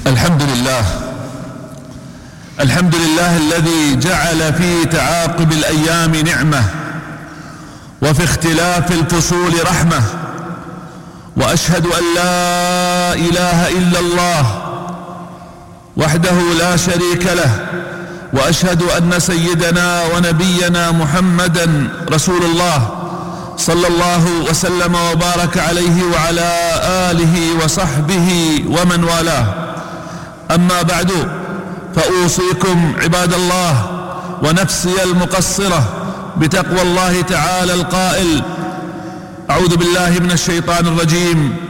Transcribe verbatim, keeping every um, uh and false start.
الحمد لله الحمد لله الذي جعل في تعاقب الأيام نعمة وفي اختلاف الفصول رحمة، وأشهد أن لا إله إلا الله وحده لا شريك له، وأشهد أن سيدنا ونبينا محمدا رسول الله صلى الله وسلم وبارك عليه وعلى آله وصحبه ومن والاه. أما بعد، فأوصيكم عباد الله ونفسي المقصرة بتقوى الله تعالى القائل: أعوذ بالله من الشيطان الرجيم،